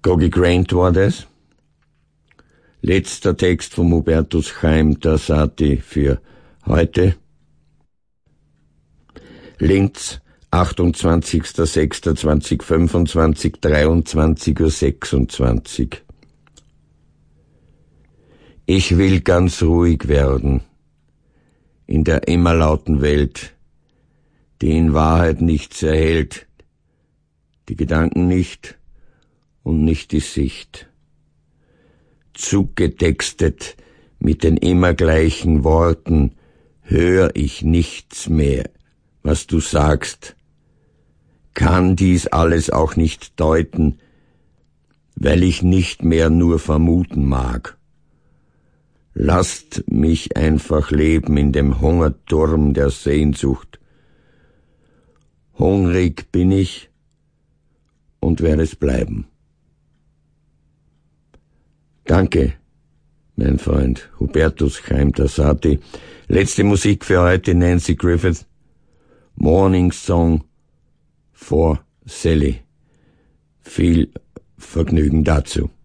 Gogi Grant war das. Letzter Text vom Hubertus Chaim Tassati für heute. Linz, 28.06.2025, 23:26 Uhr. Ich will ganz ruhig werden in der immer lauten Welt, die in Wahrheit nichts erhält, die Gedanken nicht und nicht die Sicht. Zugetextet mit den immer gleichen Worten hör ich nichts mehr, was du sagst, kann dies alles auch nicht deuten, weil ich nicht mehr nur vermuten mag. Lasst mich einfach leben in dem Hungerturm der Sehnsucht. Hungrig bin ich und werde es bleiben. Danke, mein Freund Hubertus Chaim Tassati. Letzte Musik für heute, Nancy Griffith. Morning Song for Sally. Viel Vergnügen dazu.